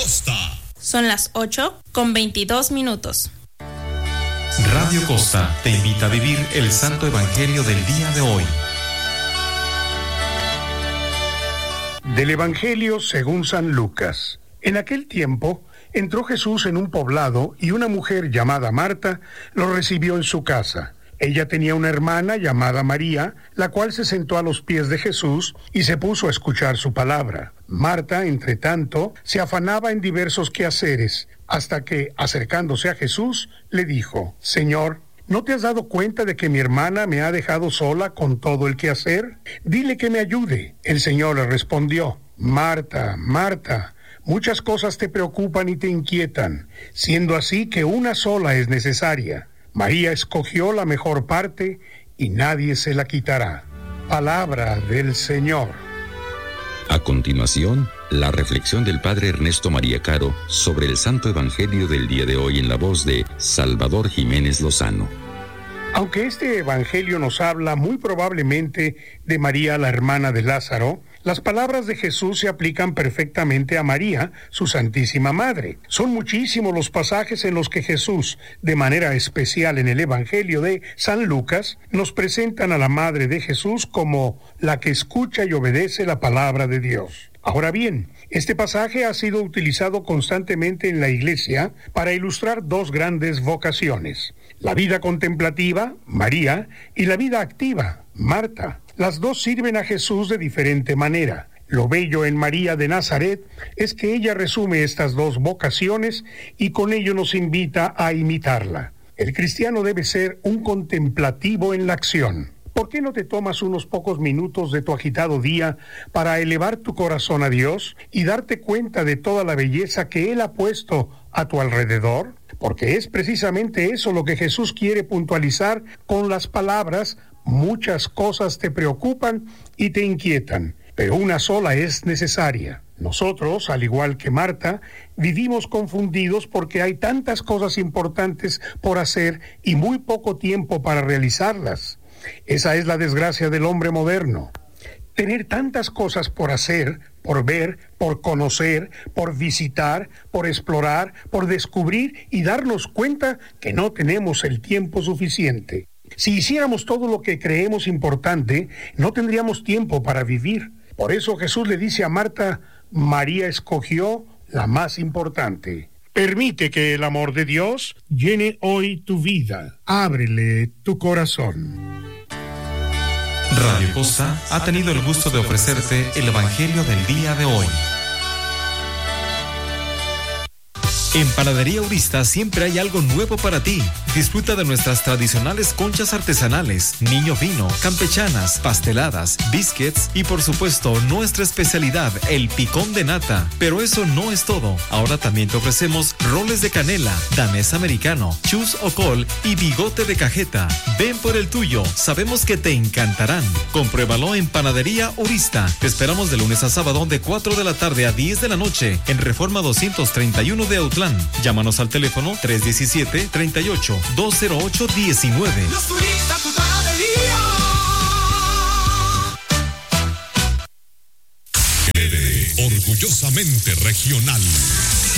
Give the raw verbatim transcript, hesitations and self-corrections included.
Costa. Son las ocho con veintidós minutos. Radio Costa te invita a vivir el Santo Evangelio del día de hoy. Del Evangelio según San Lucas. En aquel tiempo entró Jesús en un poblado y una mujer llamada Marta lo recibió en su casa. Ella tenía una hermana llamada María, la cual se sentó a los pies de Jesús y se puso a escuchar su palabra. Marta, entre tanto, se afanaba en diversos quehaceres, hasta que, acercándose a Jesús, le dijo: Señor, ¿no te has dado cuenta de que mi hermana me ha dejado sola con todo el quehacer? Dile que me ayude. El Señor le respondió: Marta, Marta, muchas cosas te preocupan y te inquietan, siendo así que una sola es necesaria. María escogió la mejor parte y nadie se la quitará. Palabra del Señor. A continuación, la reflexión del Padre Ernesto María Caro sobre el Santo Evangelio del día de hoy en la voz de Salvador Jiménez Lozano. Aunque este Evangelio nos habla muy probablemente de María, la hermana de Lázaro, las palabras de Jesús se aplican perfectamente a María, su Santísima Madre. Son muchísimos los pasajes en los que Jesús, de manera especial en el Evangelio de San Lucas, nos presentan a la Madre de Jesús como la que escucha y obedece la palabra de Dios. Ahora bien, este pasaje ha sido utilizado constantemente en la Iglesia para ilustrar dos grandes vocaciones: la vida contemplativa, María, y la vida activa, Marta. Las dos sirven a Jesús de diferente manera. Lo bello en María de Nazaret es que ella resume estas dos vocaciones y con ello nos invita a imitarla. El cristiano debe ser un contemplativo en la acción. ¿Por qué no te tomas unos pocos minutos de tu agitado día para elevar tu corazón a Dios y darte cuenta de toda la belleza que Él ha puesto a tu alrededor? Porque es precisamente eso lo que Jesús quiere puntualizar con las palabras: muchas cosas te preocupan y te inquietan, pero una sola es necesaria. Nosotros, al igual que Marta, vivimos confundidos porque hay tantas cosas importantes por hacer y muy poco tiempo para realizarlas. Esa es la desgracia del hombre moderno. Tener tantas cosas por hacer, por ver, por conocer, por visitar, por explorar, por descubrir y darnos cuenta que no tenemos el tiempo suficiente. Si hiciéramos todo lo que creemos importante, no tendríamos tiempo para vivir. Por eso Jesús le dice a Marta: María escogió la más importante. Permite que el amor de Dios llene hoy tu vida. Ábrele tu corazón. Radio Costa ha tenido el gusto de ofrecerte el Evangelio del día de hoy. En Panadería Urista siempre hay algo nuevo para ti. Disfruta de nuestras tradicionales conchas artesanales, niño fino, campechanas, pasteladas, biscuits y por supuesto nuestra especialidad, el picón de nata. Pero eso no es todo. Ahora también te ofrecemos roles de canela, danés americano, chus o col y bigote de cajeta. Ven por el tuyo, sabemos que te encantarán. Compruébalo en Panadería Urista. Te esperamos de lunes a sábado de cuatro de la tarde a diez de la noche en Reforma doscientos treinta y uno de Autlán. Llámanos al teléfono tres uno siete, tres ocho, dos cero ocho, uno nueve. Los turistas, tu panadería. Orgullosamente regional.